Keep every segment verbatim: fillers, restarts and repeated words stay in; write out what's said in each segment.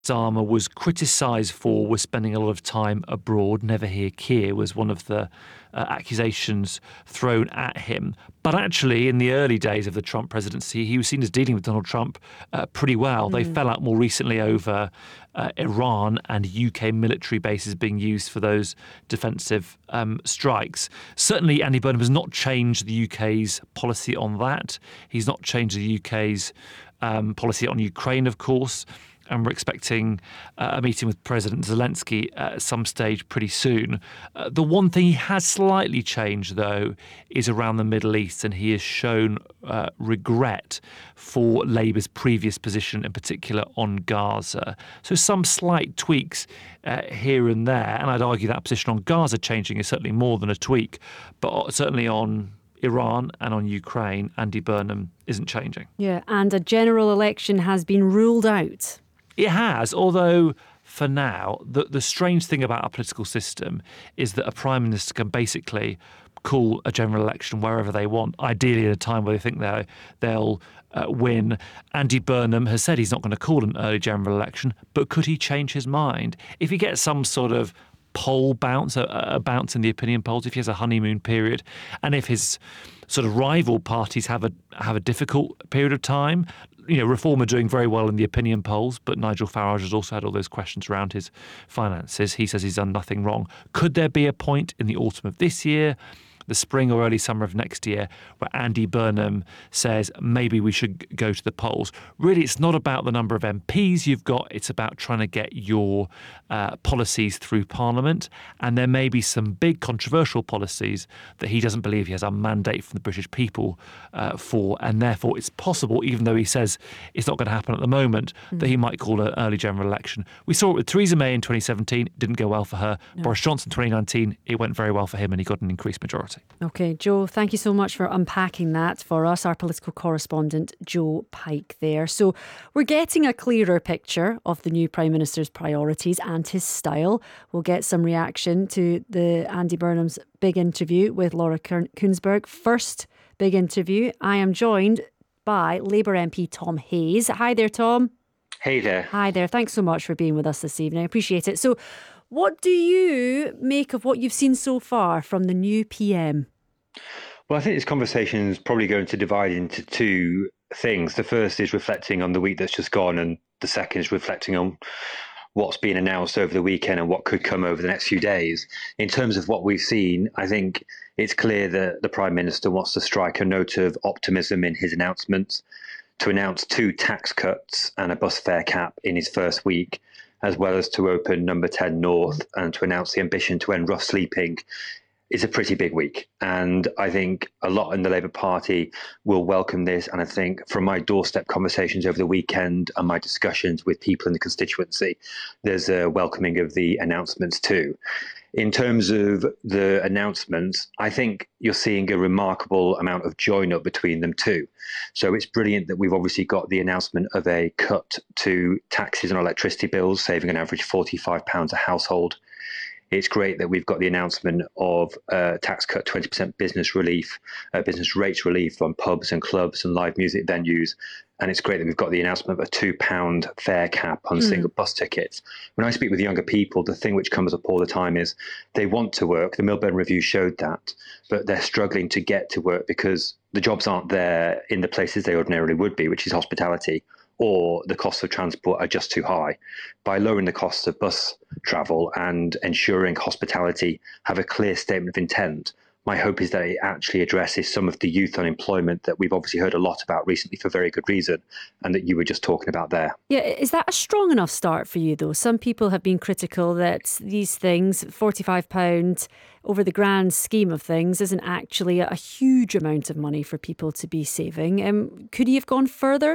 Zama was criticised for was spending a lot of time abroad. Never hear Keir was one of the uh, accusations thrown at him. But actually, in the early days of the Trump presidency, he was seen as dealing with Donald Trump uh, pretty well. Mm. They fell out more recently over uh, Iran and U K military bases being used for those defensive um, strikes. Certainly, Andy Burnham has not changed the U K's policy on that. He's not changed the U K's um, policy on Ukraine, of course. And we're expecting uh, a meeting with President Zelensky at some stage pretty soon. Uh, the one thing he has slightly changed, though, is around the Middle East, and he has shown uh, regret for Labour's previous position, in particular on Gaza. So some slight tweaks uh, here and there, and I'd argue that position on Gaza changing is certainly more than a tweak, but certainly on Iran and on Ukraine, Andy Burnham isn't changing. Yeah, and a general election has been ruled out. It has, although for now, the, the strange thing about our political system is that a prime minister can basically call a general election wherever they want, ideally at a time where they think they'll, they'll uh, win. Andy Burnham has said he's not going to call an early general election, but could he change his mind? If he gets some sort of poll bounce, a, a bounce in the opinion polls, if he has a honeymoon period, and if his sort of rival parties have a have a difficult period of time. You know, Reform are doing very well in the opinion polls, but Nigel Farage has also had all those questions around his finances. He says he's done nothing wrong. Could there be a point in the autumn of this year, the spring or early summer of next year, where Andy Burnham says maybe we should go to the polls? Really, it's not about the number of M Ps you've got. It's about trying to get your uh, policies through Parliament. And there may be some big controversial policies that he doesn't believe he has a mandate from the British people uh, for. And therefore, it's possible, even though he says it's not going to happen at the moment, mm. that he might call an early general election. We saw it with Theresa May in twenty seventeen. It didn't go well for her. No. Boris Johnson in twenty nineteen, it went very well for him and he got an increased majority. OK, Joe, thank you so much for unpacking that for us, our political correspondent, Joe Pike there. So we're getting a clearer picture of the new Prime Minister's priorities and his style. We'll get some reaction to the Andy Burnham's big interview with Laura Kuenssberg. First big interview, I am joined by Labour M P Tom Hayes. Hi there, Tom. Hey there. Hi there. Thanks so much for being with us this evening. I appreciate it. So what do you make of what you've seen so far from the new P M? Well, I think this conversation is probably going to divide into two things. The first is reflecting on the week that's just gone, and the second is reflecting on what's been announced over the weekend and what could come over the next few days. In terms of what we've seen, I think it's clear that the Prime Minister wants to strike a note of optimism in his announcements, to announce two tax cuts and a bus fare cap in his first week, as well as to open Number ten North and to announce the ambition to end rough sleeping. Is a pretty big week. And I think a lot in the Labour Party will welcome this. And I think from my doorstep conversations over the weekend and my discussions with people in the constituency, there's a welcoming of the announcements too. In terms of the announcements, I think you're seeing a remarkable amount of join up between them too. So it's brilliant that we've obviously got the announcement of a cut to taxes on electricity bills, saving an average forty-five pounds a household. It's great that we've got the announcement of a tax cut, twenty percent business relief, uh, business rates relief on pubs and clubs and live music venues. And it's great that we've got the announcement of a two pound fare cap on mm. single bus tickets. When I speak with younger people, the thing which comes up all the time is they want to work. The Milburn Review showed that, but they're struggling to get to work because the jobs aren't there in the places they ordinarily would be, which is hospitality, or the costs of transport are just too high. By lowering the costs of bus travel and ensuring hospitality have a clear statement of intent, my hope is that it actually addresses some of the youth unemployment that we've obviously heard a lot about recently for very good reason, and that you were just talking about there. Yeah, is that a strong enough start for you, though? Some people have been critical that these things, forty-five pounds over the grand scheme of things, isn't actually a huge amount of money for people to be saving. Um, could he have gone further?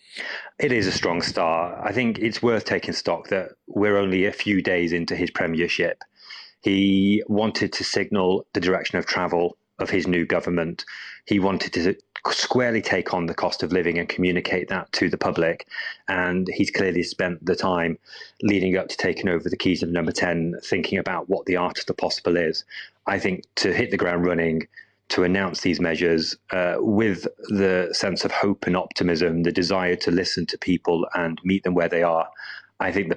It is a strong start. I think it's worth taking stock that we're only a few days into his premiership. He wanted to signal the direction of travel of his new government. He wanted to squarely take on the cost of living and communicate that to the public. And he's clearly spent the time leading up to taking over the keys of Number ten, thinking about what the art of the possible is. I think to hit the ground running, to announce these measures uh, with the sense of hope and optimism, the desire to listen to people and meet them where they are, I think the